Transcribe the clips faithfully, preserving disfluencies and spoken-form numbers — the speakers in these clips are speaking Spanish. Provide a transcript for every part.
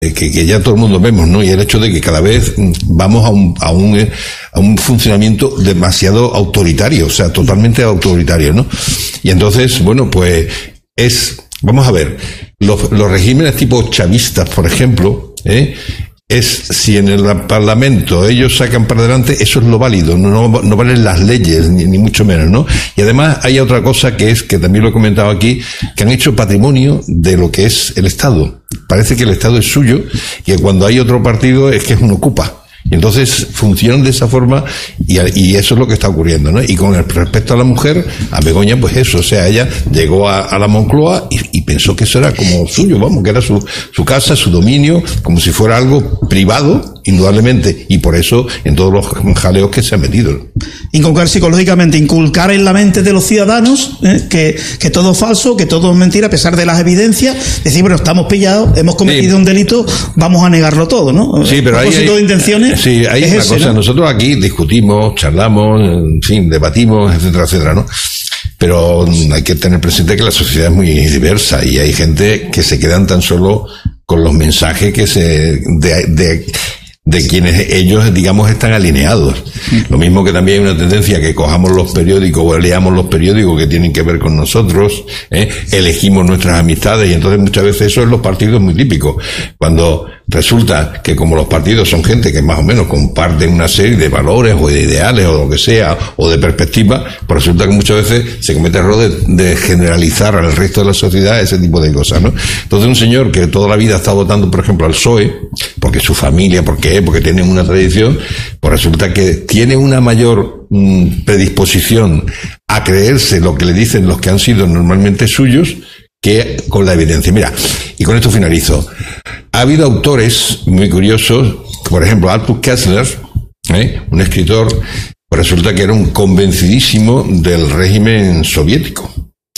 Que, que ya todo el mundo vemos, ¿no? Y el hecho de que cada vez vamos a un, a un, a un funcionamiento demasiado autoritario, o sea, totalmente autoritario, ¿no? Y entonces, bueno, pues es, vamos a ver, los, los regímenes tipo chavistas, por ejemplo, ¿eh? Es si en el Parlamento ellos sacan para adelante, eso es lo válido, no, no, no valen las leyes, ni, ni mucho menos, ¿no? Y además hay otra cosa que es, que también lo he comentado aquí, que han hecho patrimonio de lo que es el Estado. Parece que el Estado es suyo y que cuando hay otro partido es que es un ocupa. Y entonces funcionan de esa forma y, y eso es lo que está ocurriendo, ¿no? Y con el, respecto a la mujer, a Begoña, pues eso, o sea, ella llegó a, a la Moncloa y, y pensó que eso era como suyo, vamos, que era su, su casa, su dominio, como si fuera algo privado, indudablemente, y por eso en todos los jaleos que se ha metido. Inculcar psicológicamente, inculcar en la mente de los ciudadanos eh, que, que todo es falso, que todo es mentira, a pesar de las evidencias, decir, bueno, estamos pillados, hemos cometido sí. un delito, vamos a negarlo todo, ¿no? Sí, pero a propósito hay, de intenciones. Sí, hay una ese, cosa, ¿no? Nosotros aquí discutimos, charlamos, en fin, debatimos, etcétera, etcétera, ¿no? Pero hay que tener presente que la sociedad es muy diversa y hay gente que se quedan tan solo con los mensajes que se, de, de, de quienes ellos, digamos, están alineados. Lo mismo que también hay una tendencia que cojamos los periódicos o leamos los periódicos que tienen que ver con nosotros, ¿eh? Elegimos nuestras amistades y entonces muchas veces eso en los partidos es muy típico. Cuando resulta que como los partidos son gente que más o menos comparten una serie de valores o de ideales o lo que sea, o de perspectivas, pues resulta que muchas veces se comete el error de, de generalizar al resto de la sociedad ese tipo de cosas, ¿no? Entonces un señor que toda la vida está votando, por ejemplo, al P S O E, porque su familia, porque, porque tiene una tradición, pues resulta que tiene una mayor mmm, predisposición a creerse lo que le dicen los que han sido normalmente suyos, que con la evidencia. Mira, y con esto finalizo. Ha habido autores muy curiosos, por ejemplo, Arthur Koestler, ¿eh? un escritor, pues resulta que era un convencidísimo del régimen soviético.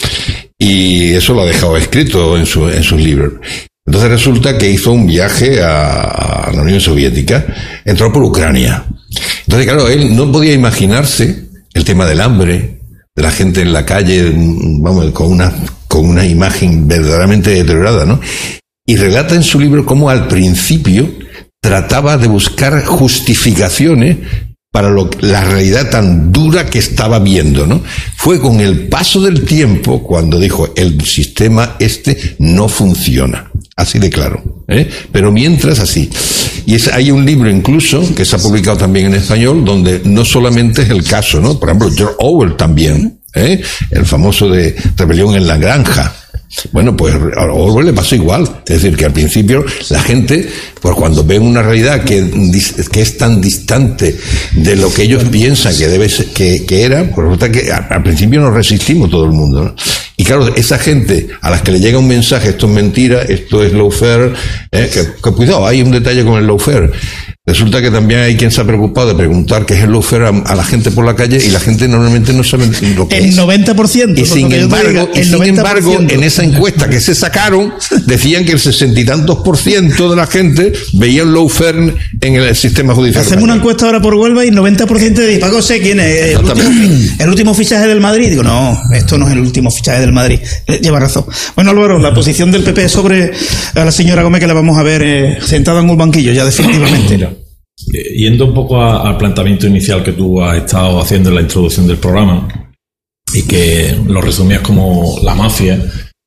Y eso lo ha dejado escrito en, su, en sus libros. Entonces resulta que hizo un viaje a, a la Unión Soviética, entró por Ucrania. Entonces, claro, él no podía imaginarse el tema del hambre, de la gente en la calle, vamos, con una, con una imagen verdaderamente deteriorada, ¿no? Y relata en su libro cómo al principio trataba de buscar justificaciones para lo, la realidad tan dura que estaba viendo, ¿no? Fue con el paso del tiempo cuando dijo, el sistema este no funciona. Así de claro, ¿eh? Pero mientras así. Y es, hay un libro incluso, que se ha publicado también en español, donde no solamente es el caso, ¿no? Por ejemplo, George Orwell también, ¿eh? El famoso de Rebelión en la Granja. Bueno, pues a Orwell le pasó igual. Es decir, que al principio la gente, pues cuando ven una realidad que, que es tan distante de lo que ellos piensan que debe ser, que, que era, pues resulta que al principio nos resistimos todo el mundo, ¿no? Y claro, esa gente a las que le llega un mensaje, esto es mentira, esto es lawfare, ¿eh? que, que cuidado, hay un detalle con el lawfare. Resulta que también hay quien se ha preocupado de preguntar qué es el lawfare a, a la gente por la calle y la gente normalmente no sabe lo que el es. El noventa por ciento. Y sin embargo, diga, y sin embargo, en esa encuesta que se sacaron, decían que el sesenta y tantos por ciento de la gente veía el lawfare en el sistema judicial. Hacemos una encuesta ahora por Huelva y el noventa por ciento de Paco sé quién es. El último, el último fichaje del Madrid. Digo, no, esto no es el último fichaje del Madrid. Eh, lleva razón. Bueno, Álvaro, la posición del P P sobre a la señora Gómez, que la vamos a ver eh, sentada en un banquillo ya definitivamente. Mira, eh, yendo un poco a, al planteamiento inicial que tú has estado haciendo en la introducción del programa y que lo resumías como la mafia,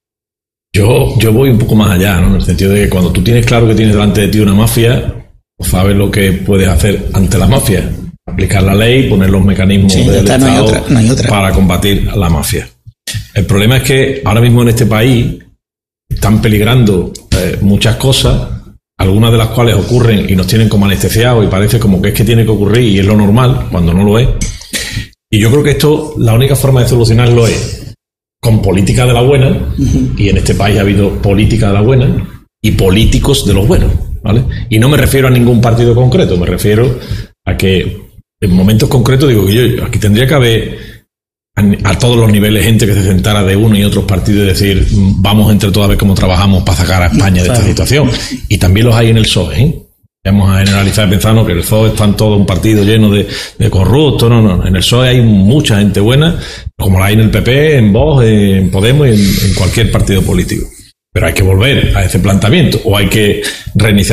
yo, yo voy un poco más allá, ¿no? En el sentido de que cuando tú tienes claro que tienes delante de ti una mafia, pues sabes lo que puedes hacer ante la mafia, aplicar la ley, poner los mecanismos sí, del Estado no hay otra, no hay otra. Para combatir a la mafia. El problema es que ahora mismo en este país están peligrando eh, muchas cosas, algunas de las cuales ocurren y nos tienen como anestesiados y parece como que es que tiene que ocurrir y es lo normal, cuando no lo es. Y yo creo que esto, la única forma de solucionarlo es con política de la buena, uh-huh. y en este país ha habido política de la buena y políticos de los buenos, ¿vale? Y no me refiero a ningún partido concreto, me refiero a que en momentos concretos digo que yo aquí tendría que haber a, a todos los niveles gente que se sentara de uno y otros partidos y decir vamos entre todos a ver cómo trabajamos para sacar a España de esta situación. Y también los hay en el P S O E, ¿eh? Vamos a generalizar pensando que el P S O E está todo un partido lleno de, de corruptos. No, no, en el P S O E hay mucha gente buena, como la hay en el P P, en Vox, en Podemos y en, en cualquier partido político. Pero hay que volver a ese planteamiento o hay que reiniciar